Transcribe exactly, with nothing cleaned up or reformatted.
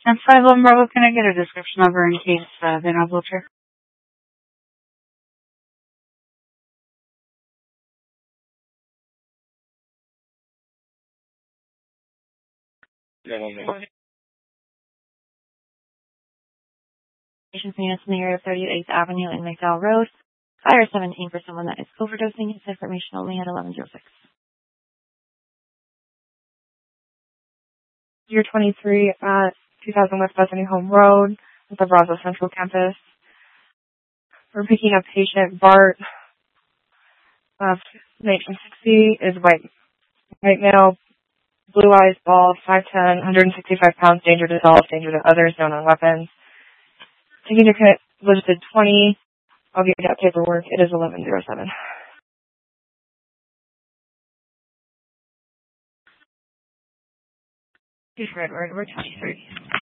ten five eleven Bravo, can I get a description of her in case uh, they're not wheelchair? Patients in the area of thirty-eighth Avenue and McDowell Road. Fire seventeen for someone that is overdosing. This information only at eleven oh six. Year twenty-three at two thousand West Bethany Home Road at the Brazos Central Campus. We're picking up patient Bart, uh, nineteen sixty, is white, white male, blue eyes, bald, five ten, one hundred sixty-five pounds, danger to self, danger to others, known on weapons. Taking to commit listed twenty. I'll give you that paperwork. It is eleven oh seven. Redward, we're twenty-three.